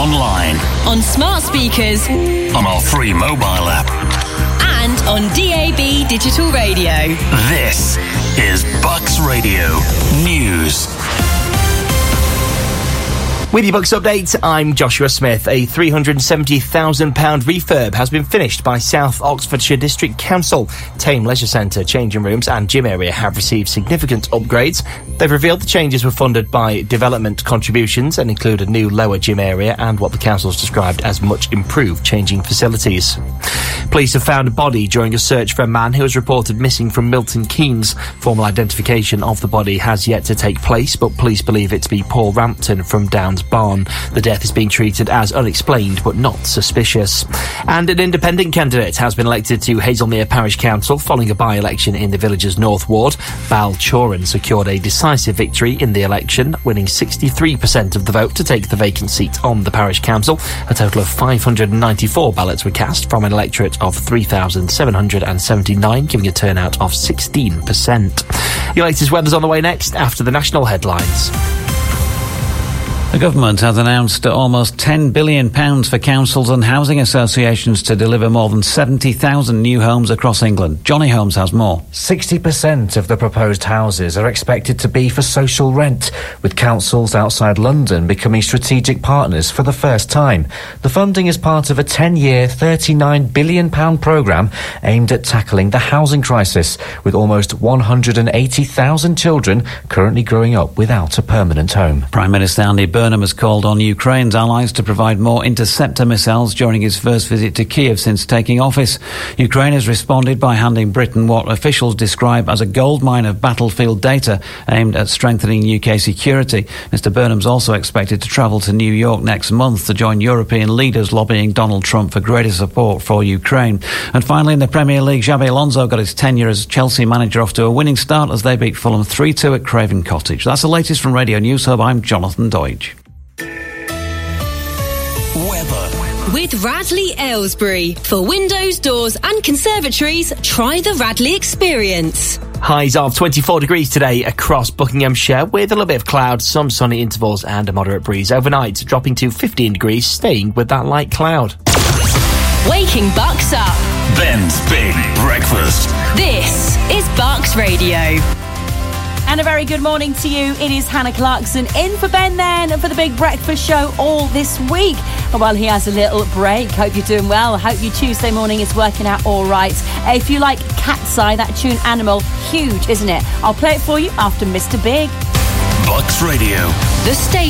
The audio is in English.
online, on smart speakers, on our free mobile app, and on DAB digital radio. This is Bucks Radio News. With your Bucks update, I'm Joshua Smith. A £370,000 refurb has been finished by South Oxfordshire District Council. Tame Leisure Centre, changing rooms and gym area have received significant upgrades. They've revealed the changes were funded by development contributions and include a new lower gym area and what the council's described as much improved changing facilities. Police have found a body during a search for a man who was reported missing from Milton Keynes. Formal identification of the body has yet to take place, but police believe it to be Paul Rampton from Downs Barn. The death is being treated as unexplained but not suspicious. And an independent candidate has been elected to Hazelmere Parish Council following a by-election in the village's North Ward. Bal Choran secured a decisive victory in the election, winning 63% of the vote to take the vacant seat on the parish council. A total of 594 ballots were cast from an electorate of 3,779, giving a turnout of 16%. Your latest weather's on the way next after the national headlines. The government has announced almost £10 billion for councils and housing associations to deliver more than 70,000 new homes across England. Johnny Holmes has more. 60% of the proposed houses are expected to be for social rent, with councils outside London becoming strategic partners for the first time. The funding is part of a 10-year, £39 billion programme aimed at tackling the housing crisis, with almost 180,000 children currently growing up without a permanent home. Prime Minister Andy Burnham has called on Ukraine's allies to provide more interceptor missiles during his first visit to Kiev since taking office. Ukraine has responded by handing Britain what officials describe as a goldmine of battlefield data aimed at strengthening UK security. Mr Burnham's also expected to travel to New York next month to join European leaders lobbying Donald Trump for greater support for Ukraine. And finally, in the Premier League, Xabi Alonso got his tenure as Chelsea manager off to a winning start as they beat Fulham 3-2 at Craven Cottage. That's the latest from Radio News Hub. I'm Jonathan Deutsch. With Radley Aylesbury. For windows, doors and conservatories, try the Radley experience. Highs of 24 degrees today across Buckinghamshire with a little bit of cloud, some sunny intervals and a moderate breeze. Overnight, dropping to 15 degrees, staying with that light cloud. Waking Bucks up. Ben's Big Breakfast. This is Bucks Radio. And a very good morning to you. It is Hannah Clarkson in for Ben then for the Big Breakfast Show all this week. And while he has a little break, hope you're doing well. Hope your Tuesday morning is working out all right. If you like Cat's Eye, that tune Animal, huge, isn't it? I'll play it for you after Mr. Big. Bucks Radio. The station.